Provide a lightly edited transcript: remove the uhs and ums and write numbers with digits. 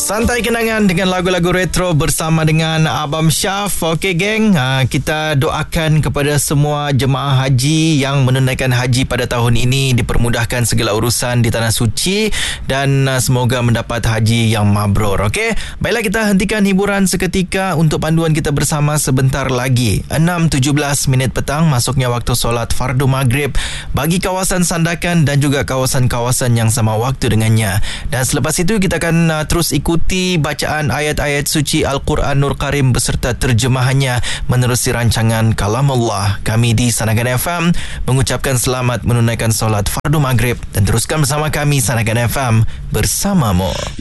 Santai kenangan dengan lagu-lagu retro bersama dengan Abang Syaf. Okey geng, kita doakan kepada semua jemaah haji yang menunaikan haji pada tahun ini dipermudahkan segala urusan di tanah suci dan semoga mendapat haji yang mabrur. Okey, baiklah kita hentikan hiburan seketika untuk panduan kita bersama sebentar lagi. 6.17 minit petang masuknya waktu solat fardu maghrib bagi kawasan Sandakan dan juga kawasan-kawasan yang sama waktu dengannya. Dan selepas itu kita akan terus ikuti bacaan ayat-ayat suci Al-Quranul Karim beserta terjemahannya menerusi rancangan Kalamullah. Kami di Sandakan FM mengucapkan selamat menunaikan solat fardu maghrib dan teruskan bersama kami Sandakan FM bersamamu.